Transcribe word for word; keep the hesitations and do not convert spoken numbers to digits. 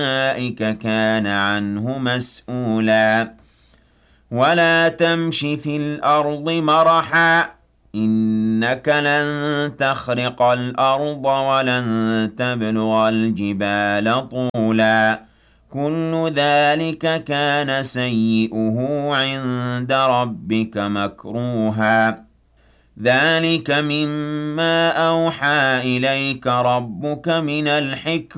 أولئك كان عنه مسؤولا ولا تمش في الأرض مرحا إنك لن تخرق الأرض ولن تبلغ الجبال طولا كل ذلك كان سيئه عند ربك مكروها ذلك مما أوحى إليك ربك من الحكمة